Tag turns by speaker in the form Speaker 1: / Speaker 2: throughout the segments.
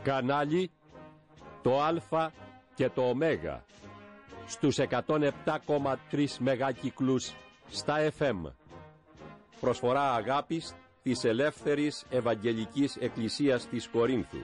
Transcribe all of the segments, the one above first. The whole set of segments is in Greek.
Speaker 1: Κανάλι το Α και το Ω στους 107,3 μεγάκυκλους στα FM. Προσφορά αγάπης της Ελεύθερης Ευαγγελικής Εκκλησίας της Κορίνθου.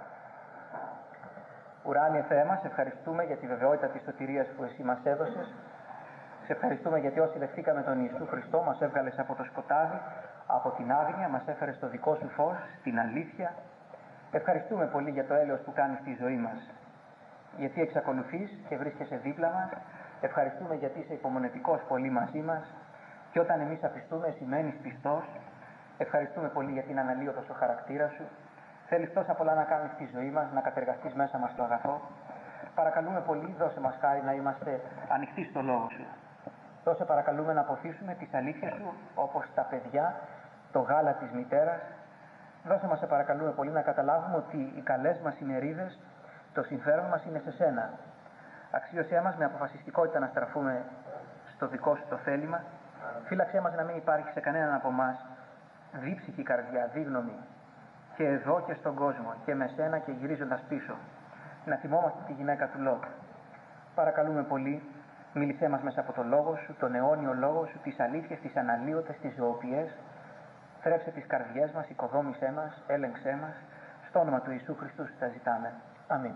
Speaker 2: Ουράνιε Θεέ μας, ευχαριστούμε για τη βεβαιότητα της σωτηρίας που Εσύ μας έδωσες. Σε ευχαριστούμε γιατί όσοι δεχτήκαμε τον Ιησού Χριστό μας έβγαλες από το σκοτάδι, από την άγνοια, μας έφερες στο δικό Σου φως, την αλήθεια. Ευχαριστούμε πολύ για το έλεος που κάνεις στη ζωή μας, γιατί εξακολουθείς και βρίσκεσαι δίπλα μας. Ευχαριστούμε γιατί είσαι υπομονετικός πολύ μαζί μας και όταν εμείς αφιστούμε εσύ μένεις πιστός. Ευχαριστούμε πολύ για την αναλύωτο στο χαρακτήρα Σου. Θέλεις τόσα πολλά να κάνεις στη ζωή μας, να κατεργαστείς μέσα μας το αγαθό. Παρακαλούμε πολύ, δώσε μας χάρη να είμαστε ανοιχτοί στο Λόγο Σου. Δώσε παρακαλούμε να αποθήσουμε τις αλήθειες Σου όπως τα παιδιά, το γάλα της μητέρας. Δώσε μας, σε παρακαλούμε πολύ, να καταλάβουμε ότι οι καλές μας ημερίδες, το συμφέρον μας είναι σε Σένα. Αξίωσέ μας με αποφασιστικότητα να στραφούμε στο δικό Σου το θέλημα. Φύλαξέ μας να μην υπάρχει σε κανέναν από εμάς δίψυχη καρδιά, δίγνωμη, και εδώ και στον κόσμο και με Σένα και γυρίζοντας πίσω. Να θυμόμαστε τη γυναίκα του Λότ. Παρακαλούμε πολύ, μίλησέ μας μέσα από το Λόγο Σου, τον αιώνιο Λόγο Σου, τις αλήθειες, τις αναλύωτες, τις ζωοποιές. Θρέψε τις καρδιές μας, οικοδόμησέ μας, έλεγξέ μας. Στο όνομα του Ιησού Χριστού τα ζητάμε. Αμήν.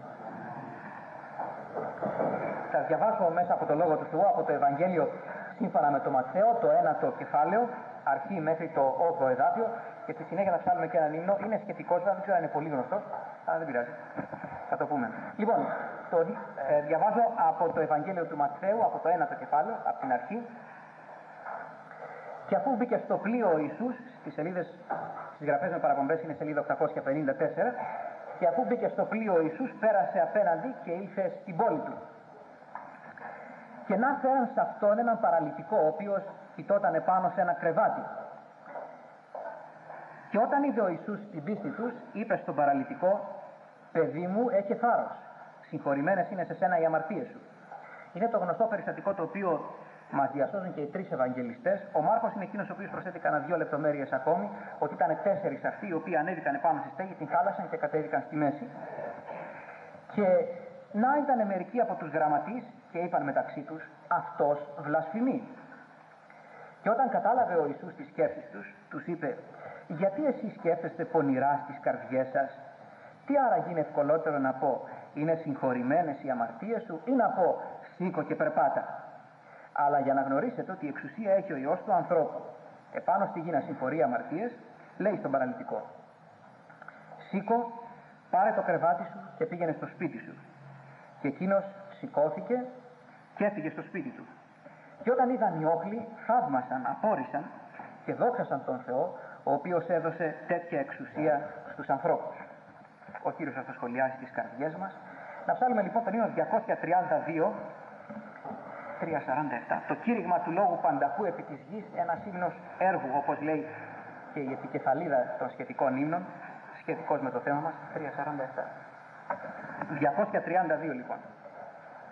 Speaker 2: Θα διαβάσω μέσα από το Λόγο του Θεού, από το Ευαγγέλιο σύμφωνα με τον Ματθαίο, το 1ο κεφάλαιο, αρχή μέχρι το 8ο εδάφιο, και στη συνέχεια θα ψάλουμε και έναν ύμνο. Είναι σχετικός, δεν ξέρω αν είναι πολύ γνωστός, αλλά δεν πειράζει. Θα το πούμε. Λοιπόν, διαβάζω από το Ευαγγέλιο του Ματθαίου, από το 1ο κεφάλαιο, από την αρχή. Και αφού μπήκε στο πλοίο ο Ιησούς, στις γραφές με παραπομπές είναι σελίδα 854, και αφού μπήκε στο πλοίο ο Ιησούς, πέρασε απέναντι και ήλθε στην πόλη του. Και να φέραν σε αυτόν έναν παραλυτικό, ο οποίος κοιτόταν πάνω σε ένα κρεβάτι. Και όταν είδε ο Ιησούς την πίστη τους, είπε στον παραλυτικό: «Παιδί μου, έχε θάρρος, συγχωρημένες είναι σε σένα οι αμαρτίες σου». Είναι το γνωστό περιστατικό το οποίο μας διασώζουν και οι τρεις Ευαγγελιστές. Ο Μάρκος είναι εκείνος ο οποίος προσθέτει κανένα δύο λεπτομέρειες ακόμη, ότι ήταν 4 αυτοί οι οποίοι ανέβηκαν πάνω στη στέγη, την χάλασαν και κατέβηκαν στη μέση. Και να ήταν μερικοί από τους γραμματείς και είπαν μεταξύ τους: «Αυτός βλασφημεί». Και όταν κατάλαβε ο Ιησούς τις σκέψεις τους, τους είπε: «Γιατί εσείς σκέφτεστε πονηρά στις καρδιές σας? Τι άραγε είναι ευκολότερο να πω, είναι συγχωρημένες οι αμαρτίες σου, ή να πω, σήκω και περπάτα? Αλλά για να γνωρίσετε ότι η εξουσία έχει ο Υιός του ανθρώπου επάνω στη γη να συγχωρεί αμαρτίες, λέει στον παραλυτικό: «Σήκω, πάρε το κρεβάτι σου και πήγαινε στο σπίτι σου». Και εκείνος σηκώθηκε και έφυγε στο σπίτι του. Και όταν είδαν οι όχλοι, θαύμασαν, απόρρισαν και δόξασαν τον Θεό, ο οποίος έδωσε τέτοια εξουσία στους ανθρώπους. Ο Κύριος θα το σχολιάσει τις καρδιές μας. Να ψάλουμε λοιπόν τον ύμνο 232, 347. Το κήρυγμα του λόγου πανταχού επί της γης, ένας ύμνος έργου, όπως λέει και η επικεφαλίδα των σχετικών ύμνων, σχετικός με το θέμα μας, 347. 232 λοιπόν.